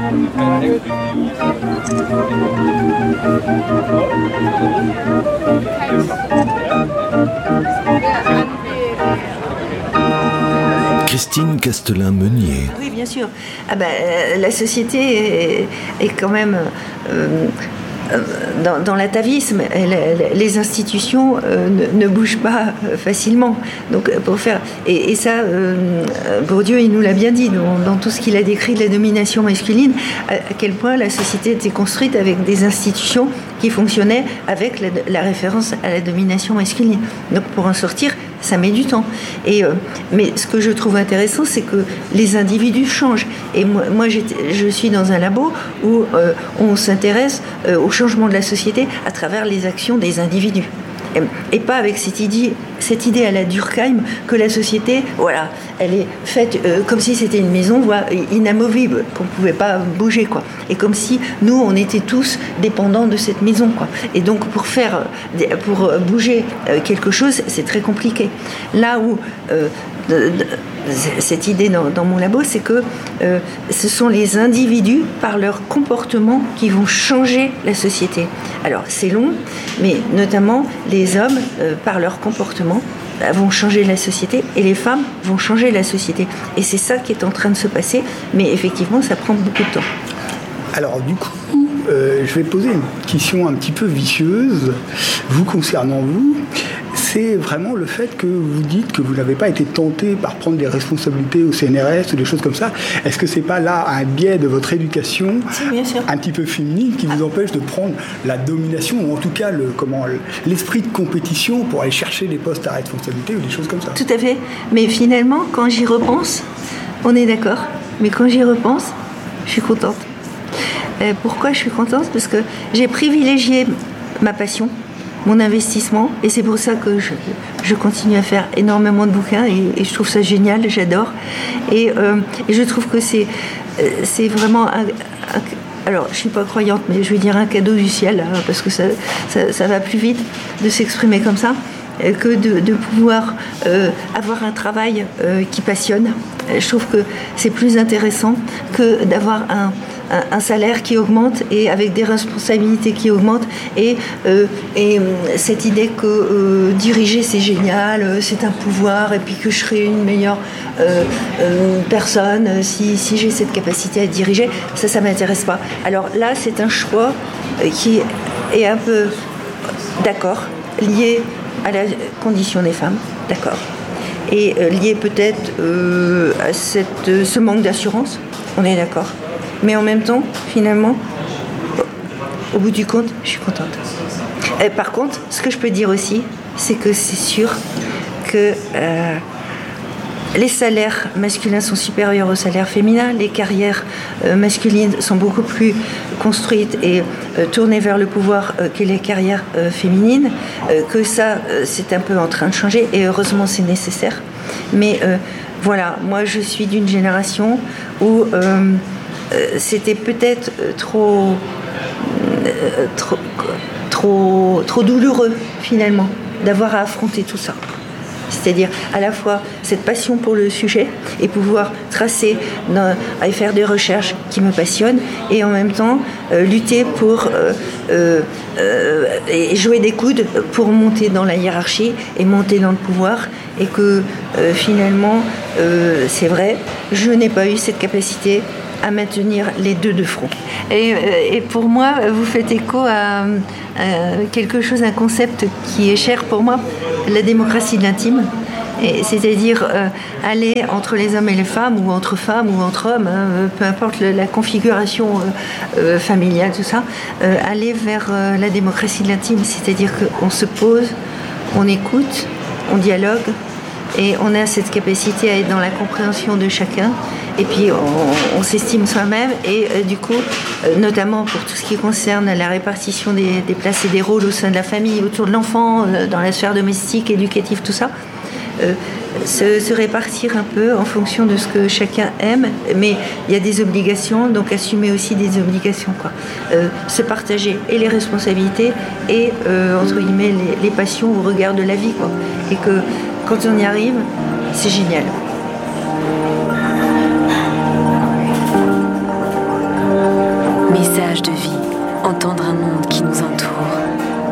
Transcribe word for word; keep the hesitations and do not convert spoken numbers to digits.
Christine Castelin-Meunier. Oui, bien sûr. Ah ben, euh, la société est, est quand même euh, dans, dans l'atavisme. Elle, elle, les institutions euh, ne, ne bougent pas euh, facilement. Donc, pour faire et, et ça, euh, Bourdieu, il nous l'a bien dit dans, dans tout ce qu'il a décrit de la domination masculine, à, à quel point la société était construite avec des institutions qui fonctionnaient avec la, la référence à la domination masculine. Donc, pour en sortir, ça met du temps. Et, euh, mais ce que je trouve intéressant, c'est que les individus changent. Et moi, moi je suis dans un labo où euh, on s'intéresse euh, au changement de la société à travers les actions des individus. Et, et pas avec cette idée, cette idée à la Durkheim que la société, voilà, elle est faite euh, comme si c'était une maison voilà, inamovible, qu'on ne pouvait pas bouger, quoi. Et comme si nous, on était tous dépendants de cette maison, quoi. Et donc, pour faire, pour bouger quelque chose, c'est très compliqué. Là où euh, de, de, cette idée dans, dans mon labo, c'est que euh, ce sont les individus, par leur comportement, qui vont changer la société. Alors, c'est long, mais notamment les hommes, euh, par leur comportement, vont changer la société et les femmes vont changer la société. Et c'est ça qui est en train de se passer, mais effectivement, ça prend beaucoup de temps. Alors, du coup, euh, je vais poser une question un petit peu vicieuse, vous concernant vous. C'est vraiment le fait que vous dites que vous n'avez pas été tenté par prendre des responsabilités au C N R S ou des choses comme ça. Est-ce que c'est pas là un biais de votre éducation, si, bien sûr, un petit peu féminine, qui vous empêche de prendre la domination ou en tout cas le, comment, l'esprit de compétition pour aller chercher des postes à responsabilité ou des choses comme ça? Tout à fait. Mais finalement, quand j'y repense, on est d'accord. Mais quand j'y repense, je suis contente. Euh, pourquoi je suis contente? Parce que j'ai privilégié ma passion, mon investissement, et c'est pour ça que je, je continue à faire énormément de bouquins et, et je trouve ça génial, j'adore. Et, euh, et je trouve que c'est, c'est vraiment un, un, alors je suis pas croyante, mais je vais dire un cadeau du ciel, hein, parce que ça, ça, ça va plus vite de s'exprimer comme ça, que de, de pouvoir euh, avoir un travail euh, qui passionne. Je trouve que c'est plus intéressant que d'avoir un un salaire qui augmente et avec des responsabilités qui augmentent et, euh, et cette idée que euh, diriger c'est génial, euh, c'est un pouvoir et puis que je serai une meilleure euh, euh, personne si, si j'ai cette capacité à diriger, ça ça m'intéresse pas. Alors là c'est un choix qui est un peu d'accord, lié à la condition des femmes, d'accord, et euh, lié peut-être euh, à cette, ce manque d'assurance, on est d'accord. Mais en même temps, finalement, au bout du compte, je suis contente. Et par contre, ce que je peux dire aussi, c'est que c'est sûr que euh, les salaires masculins sont supérieurs aux salaires féminins, les carrières euh, masculines sont beaucoup plus construites et euh, tournées vers le pouvoir euh, que les carrières euh, féminines, euh, que ça, euh, c'est un peu en train de changer et heureusement c'est nécessaire. Mais euh, voilà, moi je suis d'une génération où euh, Euh, c'était peut-être euh, trop, euh, trop, trop, trop douloureux finalement d'avoir à affronter tout ça. C'est-à-dire à la fois cette passion pour le sujet et pouvoir tracer dans, et faire des recherches qui me passionnent et en même temps euh, lutter pour euh, euh, euh, et jouer des coudes pour monter dans la hiérarchie et monter dans le pouvoir et que euh, finalement euh, c'est vrai, je n'ai pas eu cette capacité à maintenir les deux de front. Et, et pour moi, vous faites écho à, à quelque chose, un concept qui est cher pour moi, la démocratie de l'intime. Et c'est-à-dire euh, aller entre les hommes et les femmes, ou entre femmes ou entre hommes, hein, peu importe le, la configuration euh, euh, familiale, tout ça, euh, aller vers euh, la démocratie de l'intime, c'est-à-dire qu'on se pose, on écoute, on dialogue, et on a cette capacité à être dans la compréhension de chacun et puis on, on s'estime soi-même et euh, du coup euh, notamment pour tout ce qui concerne la répartition des, des places et des rôles au sein de la famille, autour de l'enfant, euh, dans la sphère domestique, éducative, tout ça, euh, se, se répartir un peu en fonction de ce que chacun aime, mais il y a des obligations, donc assumer aussi des obligations, quoi. Euh, se partager et les responsabilités et euh, entre guillemets les, les passions au regard de la vie, quoi. Et que quand on y arrive, c'est génial. Message de vie, entendre un monde qui nous entoure.